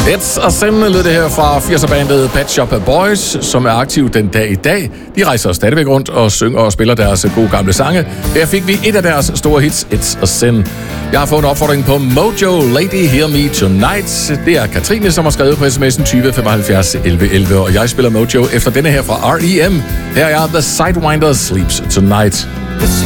It's a Sin lød det her fra 80'er-bandet Pet Shop Boys, som er aktiv den dag i dag. De rejser stadigvæk rundt og synger og spiller deres gode gamle sange. Her fik vi et af deres store hits, It's a Sin. Jeg har fået en opfordring på Mojo, Lady Hear Me Tonight. Det er Katrine, som har skrevet på sms'en 20 75 11 11, og jeg spiller Mojo efter denne her fra R.E.M. Her er The Sidewinder Sleeps Tonight.